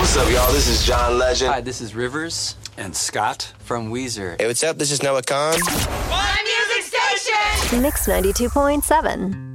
What's up, y'all? This is John Legend. Hi, this is Rivers and Scott from Weezer. Hey, what's up? This is Noah Khan. One music station! Mix 92.7.